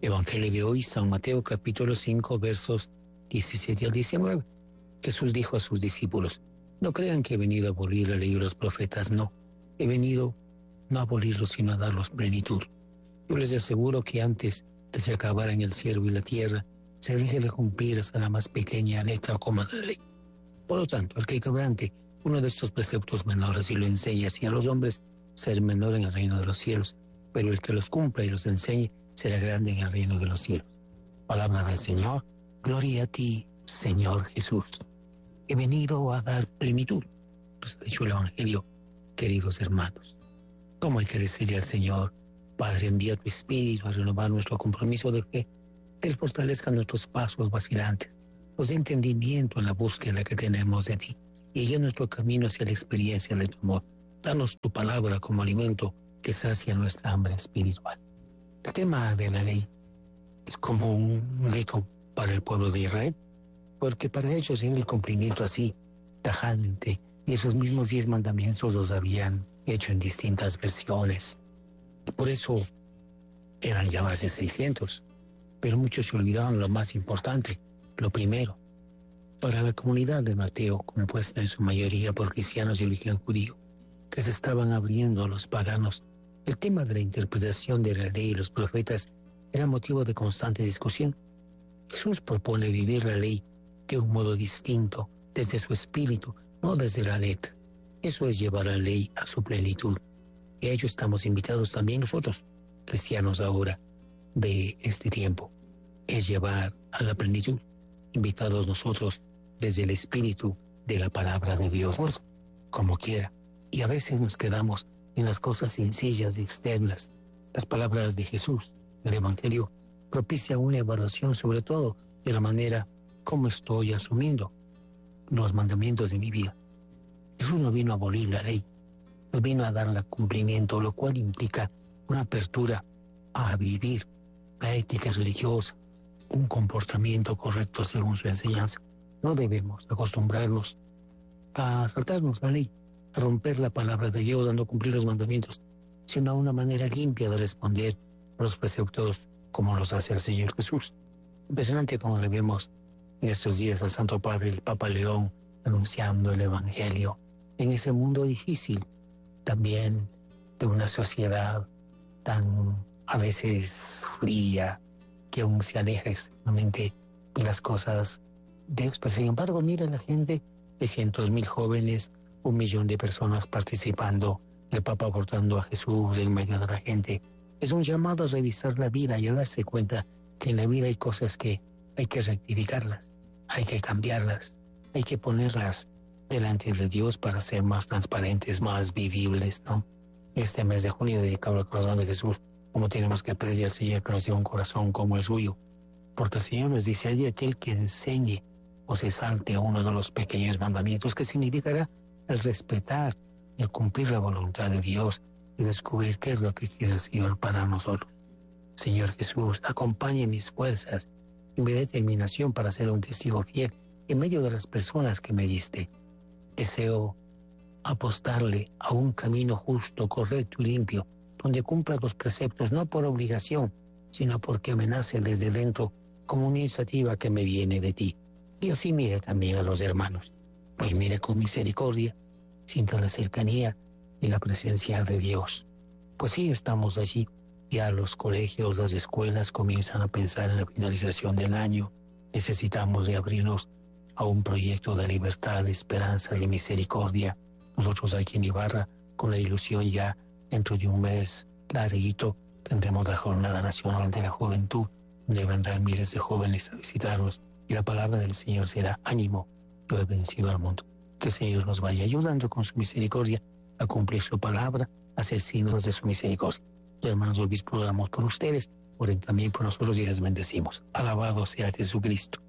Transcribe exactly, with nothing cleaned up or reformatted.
Evangelio de hoy, San Mateo capítulo cinco, versos diecisiete al diecinueve. Jesús dijo a sus discípulos: no crean que he venido a abolir la ley y los profetas, no. He venido no a abolirlos, sino a darlos plenitud. Yo les aseguro que antes que se acabaran el cielo y la tierra, se deje de cumplir hasta la más pequeña letra o coma de la ley. Por lo tanto, el que quebrante uno de estos preceptos menores y lo enseñe así a los hombres, será menor en el reino de los cielos, pero el que los cumpla y los enseñe será grande en el reino de los cielos. Palabra del Señor. Gloria a ti, Señor Jesús. He venido a dar plenitud, nos ha dicho el Evangelio, queridos hermanos. ¿Cómo hay que decirle al Señor: Padre, envía tu Espíritu a renovar nuestro compromiso de fe, que Él fortalezca nuestros pasos vacilantes, nos dé entendimiento en la búsqueda que tenemos de ti y guíe nuestro camino hacia la experiencia de tu amor? Danos tu palabra como alimento que sacia nuestra hambre espiritual. El tema de la ley es como un reto para el pueblo de Israel, porque para ellos era el cumplimiento así, tajante, y esos mismos diez mandamientos los habían hecho en distintas versiones. Por eso eran ya más de seiscientos, pero muchos se olvidaban lo más importante, lo primero. Para la comunidad de Mateo, compuesta en su mayoría por cristianos de origen judío, que se estaban abriendo a los paganos, el tema de la interpretación de la ley y los profetas era motivo de constante discusión. Jesús propone vivir la ley de un modo distinto, desde su espíritu, no desde la letra. Eso es llevar la ley a su plenitud. Y a ello estamos invitados también nosotros, cristianos ahora, de este tiempo. Es llevar a la plenitud, invitados nosotros desde el espíritu de la palabra de Dios, pues, como quiera. Y a veces nos quedamos en las cosas sencillas y externas. Las palabras de Jesús, el Evangelio, propicia una evaluación sobre todo de la manera como estoy asumiendo los mandamientos de mi vida. Jesús no vino a abolir la ley, no vino a darle cumplimiento, lo cual implica una apertura a vivir la ética religiosa, un comportamiento correcto según su enseñanza. No debemos acostumbrarnos a saltarnos la ley, a romper la palabra de Dios, dando cumplir los mandamientos, sino a una manera limpia de responder a los preceptos como los hace el Señor Jesús. Impresionante como le vemos en estos días al Santo Padre, el Papa León, anunciando el Evangelio en ese mundo difícil, también de una sociedad tan a veces fría, que aún se aleja extremadamente de las cosas de Dios. Pero sin embargo, mira la gente, de cientos mil jóvenes, un millón de personas participando, el Papa aportando a Jesús en medio de la gente. Es un llamado a revisar la vida y a darse cuenta que en la vida hay cosas que hay que rectificarlas, hay que cambiarlas, hay que ponerlas delante de Dios para ser más transparentes, más vivibles, ¿no? Este mes de junio dedicado al corazón de Jesús, como tenemos que pedirle al Señor que nos dé un corazón como el suyo, porque el Señor nos dice: hay aquel que enseñe o se salte a uno de los pequeños mandamientos, que significará el respetar, el cumplir la voluntad de Dios y descubrir qué es lo que quiere el Señor para nosotros. Señor Jesús, acompañe mis fuerzas y mi determinación para ser un testigo fiel en medio de las personas que me diste. Deseo apostarle a un camino justo, correcto y limpio, donde cumpla los preceptos no por obligación, sino porque me nace desde dentro como una iniciativa que me viene de ti. Y así mire también a los hermanos, pues mire con misericordia, sienta la cercanía y la presencia de Dios. Pues sí, estamos allí. Ya los colegios, las escuelas comienzan a pensar en la finalización del año. Necesitamos de abrirnos a un proyecto de libertad, de esperanza, de misericordia. Nosotros aquí en Ibarra, con la ilusión ya dentro de un mes larguito, tendremos la Jornada Nacional de la Juventud, donde vendrán miles de jóvenes a visitarnos. Y la palabra del Señor será: ánimo, yo he vencido al mundo. Que el Señor nos vaya ayudando con su misericordia a cumplir su palabra, a ser signos de su misericordia. Los hermanos obispos oramos por ustedes, oren también por nosotros y les bendecimos. Alabado sea Jesucristo.